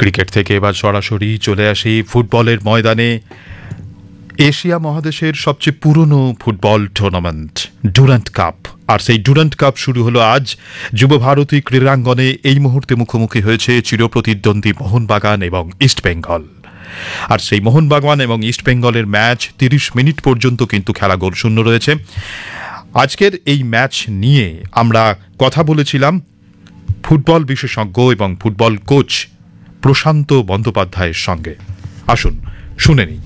Cricket থেকে এবার সরাসরি চলে আসি ফুটবলের ময়দানে। এশিয়া মহাদেশের সবচেয়ে পুরনো ফুটবল টুর্নামেন্ট ডুরান্ট কাপ, আর সেই ডুরান্ট কাপ শুরু হলো আজ। যুব ভারতী ক্রীড়াঙ্গনে এই মুহূর্তে মুখোমুখি হয়েছে চিরপ্রতিদ্বন্দ্বী মোহনবাগান এবং ইস্টবেঙ্গল। আর সেই মোহনবাগান এবং ইস্টবেঙ্গলের ম্যাচ ৩০ মিনিট পর্যন্ত কিন্তু খেলা গোলশূন্য রয়েছে। আজকের এই ম্যাচ নিয়ে আমরা কথা বলেছিলাম ফুটবল বিশেষজ্ঞ এবং ফুটবল কোচ প্রশান্ত বন্দ্যোপাধ্যায়ের সঙ্গে। আসুন শুনে নিই।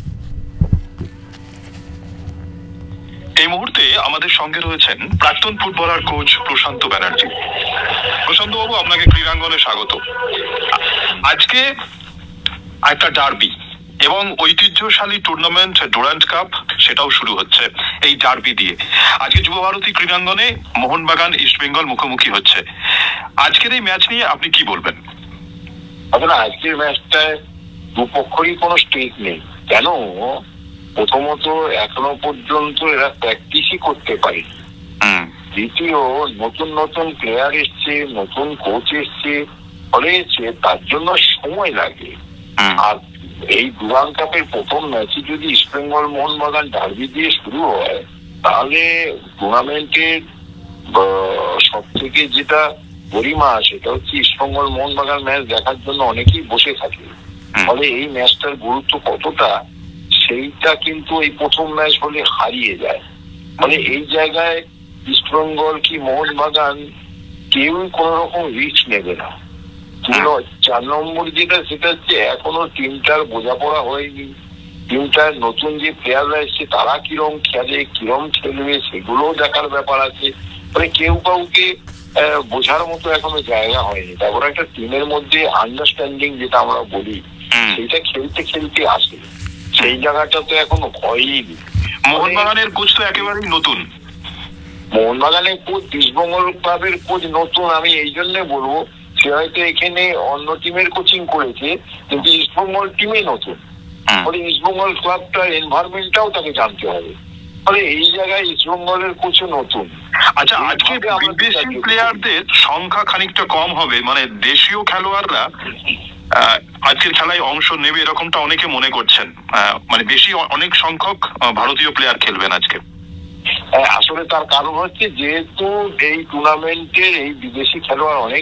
এই মুহূর্তে আমাদের সঙ্গে রয়েছেন প্রাক্তন ফুটবলার কোচ প্রশান্ত ব্যানার্জি। প্রশান্ত বাবু, আপনাকে ক্রীড়াঙ্গনে স্বাগত। আজকে একটা ডার্বি এবং ঐতিহ্যশালী টুর্নামেন্ট ডুরান্ট কাপ, সেটাও শুরু হচ্ছে এই ডার্বি দিয়ে। আজকে যুব ভারতী ক্রীড়াঙ্গনে মোহনবাগান ইস্টবেঙ্গল মুখোমুখি হচ্ছে। আজকের এই ম্যাচ নিয়ে আপনি কি বলবেন? আজকের ম্যাচটায় দুপক্ষরই কোনো স্টেক নেই। কেন? প্রথমত এখনো পর্যন্ত এরা প্র্যাকটিসই করতে পারে। দ্বিতীয়, নতুন নতুন প্লেয়ার এসছে, নতুন কোচ এসছে, ফলে তার জন্য সময় লাগে। আর এই ডুরান্ট কাপের প্রথম ম্যাচে যদি ইস্টবেঙ্গল মোহনবাগান ডার্বি দিয়ে শুরু হয়, তাহলে টুর্নামেন্টের সব থেকে যেটা গরিমা, সেটা হচ্ছে ইস্টবেঙ্গল মোহনবাগান ম্যাচ দেখার জন্য অনেকেই বসে থাকে। ফলে এই ম্যাচটার গুরুত্ব কতটা, সেইটা কিন্তু এই প্রথম ম্যাচ হলে হারিয়ে যায়। মানে এই জায়গায় ইস্টবেঙ্গল কি মোহনবাগান কেউই কোন রকম রিস্ক নেবে না। 4 নম্বর যেটা, সেটা হচ্ছে এখনো টিমটার বোঝাপড়া হয়নি। টিমটার নতুন যে প্লেয়াররা এসছে তারা কিরম খেলে, কিরম খেলবে, সেগুলোও দেখার ব্যাপার আছে। মানে কেউ কাউকে বোঝার মতো এখনো জায়গা হয়নি। তারপর একটা টিমের মধ্যে আন্ডারস্ট্যান্ডিং যেটা আমরা বলি, সেইটা খেলতে খেলতে আসে। সেই জায়গাটা তো এখনো হয়নি। মোহনবাগানের কোচ তো একেবারেই নতুন। মোহনবাগানের কোচ, ইস্টবেঙ্গল ক্লাবের কোচ নতুন। আমি এই জন্য বলবো, সে হয়তো এখানে অন্য টিমের কোচিং করেছে, কিন্তু ইস্টবেঙ্গল টিমে নতুন। ফলে ইস্টবেঙ্গল ক্লাবটার এনভায়রনমেন্টটাও তাকে জানতে হবে। ফলে এই জায়গায় ইস্টবেঙ্গলের কোচও নতুন। আচ্ছা, আজকে বিদেশি প্লেয়ারদের সংখ্যা খানিকটা কম হবে, মানে দেশীয় খেলোয়াড়রা আজকের খেলায় অংশ নেবে এরকমটা অনেকে মনে করছেন। মানে বেশি অনেক সংখ্যক ভারতীয় প্লেয়ার খেলবেন আজকে। আসলে তার কারণ হচ্ছে, যেহেতু এই টুর্নামেন্টের এই বিদেশি খেলোয়াড় অনেক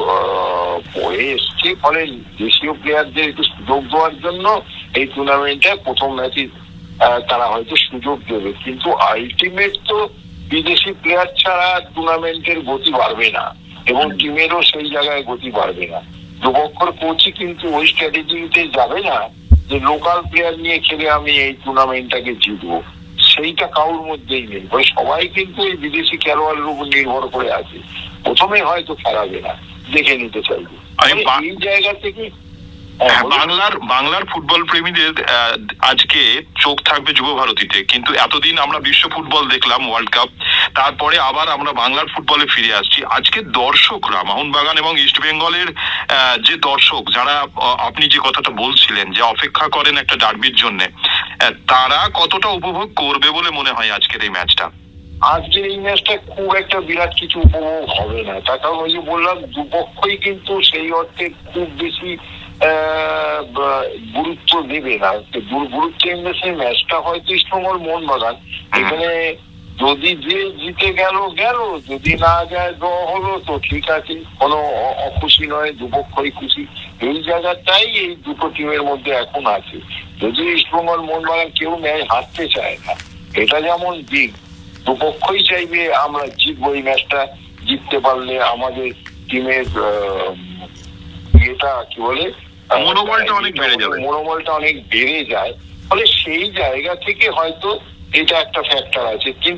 পরে এসছে, ফলে দেশীয় প্লেয়ারদের একটু সুযোগ দেওয়ার জন্য এই টুর্নামেন্টে প্রথম ম্যাচে তারা হয়তো সুযোগ দেবে। কিন্তু আলটিমেট তো বিদেশি প্লেয়ার ছাড়া টুর্নামেন্টের গতি বাড়বে না, এবং টিমেরও সেই জায়গায় গতি বাড়বে না। দুপক্ষর কোচই কিন্তু ওই স্ট্র্যাটেজিতে যাবে না যে লোকাল প্লেয়ার নিয়ে খেলে আমি এই টুর্নামেন্টটাকে জিতবো। সেইটা কারোর মধ্যেই নেই। সবাই কিন্তু এই বিদেশি খেলোয়াড়ের উপর নির্ভর করে আছে। প্রথমে হয়তো খেলাবে না, দেখে নিতে চাইবে। এই জায়গা থেকে বাংলার ফুটবল প্রেমীদের আজকে চোখ থাকবে যুব ভারতীতে। কিন্তু এতদিন আমরা বিশ্ব ফুটবল দেখলাম, ওয়ার্ল্ড কাপ, তারপরে আবার আমরা বাংলার ফুটবলে ফিরে আসছি। আজকে দর্শকরা, মোহনবাগান এবং ইস্টবেঙ্গলের যে দর্শক, যারা আপনি যে কথাটা বলছিলেন যে অপেক্ষা করেন একটা ডার্বির জন্য, তারা কতটা উপভোগ করবে বলে মনে হয় আজকের এই ম্যাচটা? আজকের এই ম্যাচটা খুব একটা বিরাট কিছু উপভোগ হবে না। তার কারণ ওই যে বললাম, দুপক্ষই কিন্তু সেই অর্থে খুব বেশি গুরুত্ব দেবে না। গুরুত্ব এমনি সেই ম্যাচটা হয়তো ইস্টবেঙ্গল মোহনবাগান, এখানে যদি যে জিতে গেল, যদি না যায় ড্র হলো, তো ঠিক আছে, কোনো অখুশি নয়, দুপক্ষই খুশি। এই জায়গাটাই এই দুটো টিমের মধ্যে এখন আছে। যদি ইস্টবেঙ্গল মোহনবাগান কেউ ম্যাচ হারতে চায় না, এটা যেমন দিক, দুপক্ষই চাইবে আমরা জিতবো। এই ম্যাচটা জিততে পারলে আমাদের টিমের এটা কি বলে, মনোবলটা অনেক বেড়ে যায়। ফলে সেই জায়গা থেকে হয়তো এটা একটা ফ্যাক্টর আছে। কিন্তু